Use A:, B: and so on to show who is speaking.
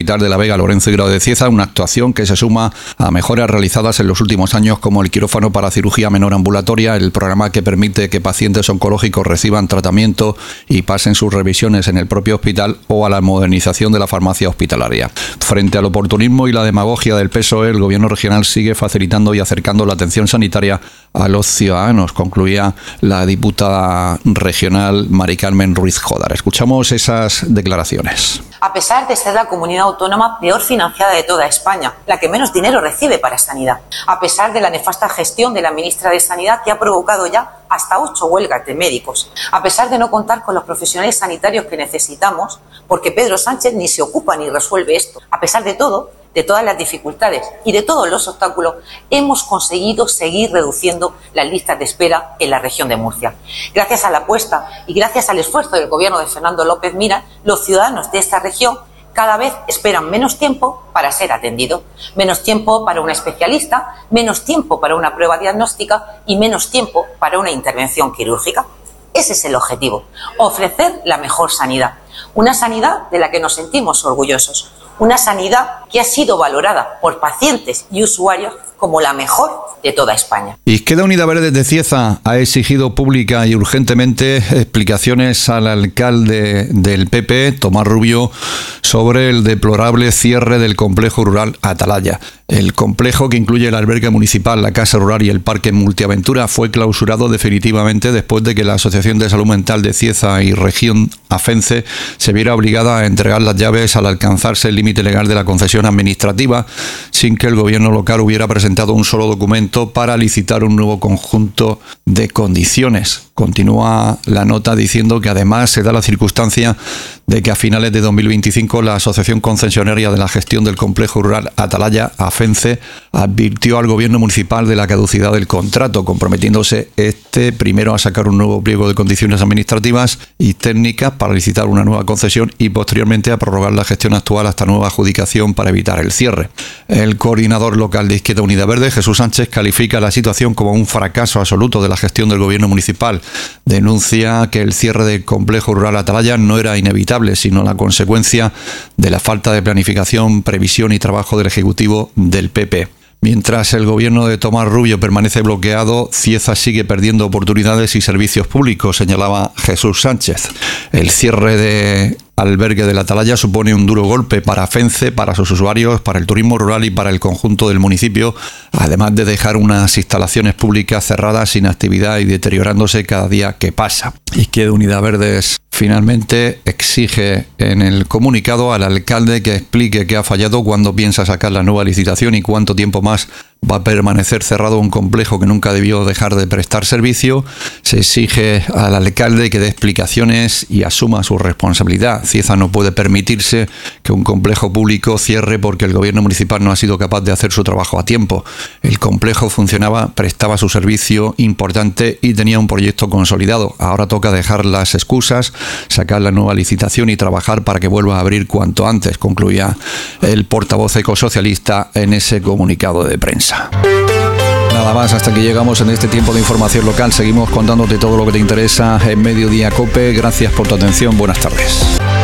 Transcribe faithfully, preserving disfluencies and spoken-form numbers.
A: Hospital de la Vega Lorenzo Hígrado de Cieza, una actuación que se suma a mejoras realizadas en los últimos años como el quirófano para cirugía menor ambulatoria, el programa que permite que pacientes oncológicos reciban tratamiento y pasen sus revisiones en el propio hospital, o a la modernización de la farmacia hospitalaria. Frente al oportunismo y la demagogia del P S O E, el Gobierno regional sigue facilitando y acercando la atención sanitaria a los ciudadanos, concluía la diputada regional Mari Carmen Ruiz Jodar. Escuchamos esas declaraciones.
B: A pesar de ser la comunidad autónoma peor financiada de toda España, la que menos dinero recibe para sanidad, a pesar de la nefasta gestión de la ministra de Sanidad, que ha provocado ya hasta ocho huelgas de médicos, a pesar de no contar con los profesionales sanitarios que necesitamos, porque Pedro Sánchez ni se ocupa ni resuelve esto, a pesar de todo, de todas las dificultades y de todos los obstáculos, hemos conseguido seguir reduciendo las listas de espera en la región de Murcia. Gracias a la apuesta y gracias al esfuerzo del gobierno de Fernando López Miras, los ciudadanos de esta región cada vez esperan menos tiempo para ser atendidos, menos tiempo para un especialista, menos tiempo para una prueba diagnóstica y menos tiempo para una intervención quirúrgica. Ese es el objetivo, ofrecer la mejor sanidad, una sanidad de la que nos sentimos orgullosos, una sanidad que ha sido valorada por pacientes y usuarios como la mejor de toda España.
A: Izquierda Unida Verde de Cieza ha exigido pública y urgentemente explicaciones al alcalde del P P, Tomás Rubio, sobre el deplorable cierre del complejo rural Atalaya. El complejo, que incluye el albergue municipal, la casa rural y el parque Multiaventura, fue clausurado definitivamente después de que la Asociación de Salud Mental de Cieza y Región AFENCE se viera obligada a entregar las llaves al alcanzarse el límite legal de la concesión administrativa, sin que el gobierno local hubiera presentado un solo documento para licitar un nuevo conjunto de condiciones. Continúa la nota diciendo que además se da la circunstancia de que a finales de dos mil veinticinco la Asociación Concesionaria de la Gestión del Complejo Rural Atalaya, AFENCE, advirtió al gobierno municipal de la caducidad del contrato, comprometiéndose este primero a sacar un nuevo pliego de condiciones administrativas y técnicas para licitar una nueva concesión y posteriormente a prorrogar la gestión actual hasta nueva adjudicación para evitar el cierre. El coordinador local de Izquierda Unida Verde, Jesús Sánchez, califica la situación como un fracaso absoluto de la gestión del gobierno municipal. Denuncia que el cierre del complejo rural Atalaya no era inevitable, sino la consecuencia de la falta de planificación, previsión y trabajo del Ejecutivo del P P. Mientras el gobierno de Tomás Rubio permanece bloqueado, Cieza sigue perdiendo oportunidades y servicios públicos, señalaba Jesús Sánchez. El cierre de albergue de la Atalaya supone un duro golpe para AFENCE, para sus usuarios, para el turismo rural y para el conjunto del municipio, además de dejar unas instalaciones públicas cerradas, sin actividad y deteriorándose cada día que pasa. Izquierda Unida Verdes finalmente exige en el comunicado al alcalde que explique qué ha fallado, cuándo piensa sacar la nueva licitación y cuánto tiempo más va a permanecer cerrado un complejo que nunca debió dejar de prestar servicio. Se exige al alcalde que dé explicaciones y asuma su responsabilidad. Cieza no puede permitirse que un complejo público cierre porque el gobierno municipal no ha sido capaz de hacer su trabajo a tiempo. El complejo funcionaba, prestaba su servicio importante y tenía un proyecto consolidado. Ahora toca dejar las excusas, sacar la nueva licitación y trabajar para que vuelva a abrir cuanto antes, concluía el portavoz ecosocialista en ese comunicado de prensa. Nada más, hasta que llegamos en este tiempo de información local. Seguimos contándote todo lo que te interesa en Mediodía COPE. Gracias por tu atención. Buenas tardes.